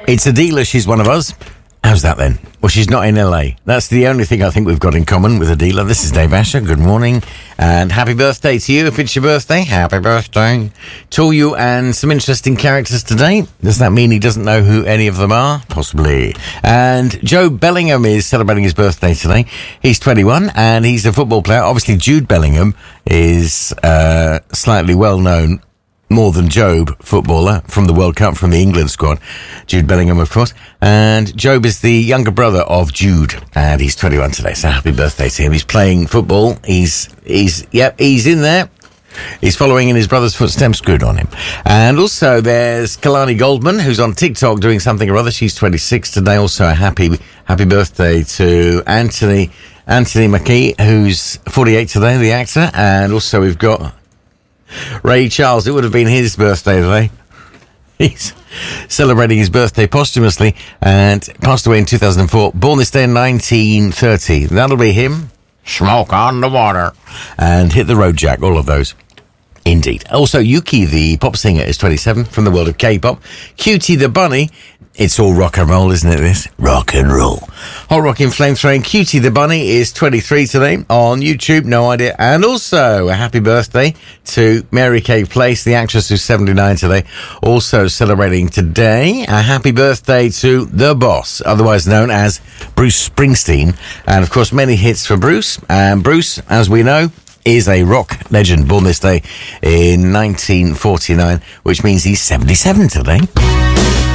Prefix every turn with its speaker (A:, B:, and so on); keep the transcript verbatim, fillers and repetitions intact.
A: It's Adela, she's one of us. How's that then? Well, she's not in L A. That's the only thing I think we've got in common with Adela. This is Dave Asher. Good morning. And happy birthday to you if it's your birthday. Happy birthday to you and some interesting characters today. Does that mean he doesn't know who any of them are? Possibly. And Jobe Bellingham is celebrating his birthday today. He's twenty-one and he's a football player. Obviously, Jude Bellingham is uh, slightly well known. More than Jobe, footballer from the World Cup, from the England squad. Jude Bellingham, of course. And Jobe is the younger brother of Jude. And he's twenty-one today, so happy birthday to him. He's playing football. He's, he's, yep, he's in there. He's following in his brother's footsteps. Good on him. And also there's Kalani Goldman, who's on TikTok doing something or other. She's twenty-six today. Also a happy, happy birthday to Anthony, Anthony Mackie, who's forty-eight today, the actor. And also we've got Ray Charles. It would have been his birthday today. He's celebrating his birthday posthumously and passed away in two thousand four. Born this day in nineteen thirty. That'll be him. Smoke on the water. And Hit the Road Jack. All of those. Indeed. Also, Yuki, the pop singer, is twenty-seven from the world of K-pop. Cutie the Bunny. It's all rock and roll, isn't it, this? Rock and roll. Hot Rockin' Flamethrowing Cutie the Bunny is twenty-three today on YouTube, no idea. And also, a happy birthday to Mary Kay Place, the actress who's seventy-nine today. Also celebrating today, a happy birthday to The Boss, otherwise known as Bruce Springsteen. And, of course, many hits for Bruce. And Bruce, as we know, is a rock legend, born this day in nineteen forty-nine, which means he's seventy-seven today.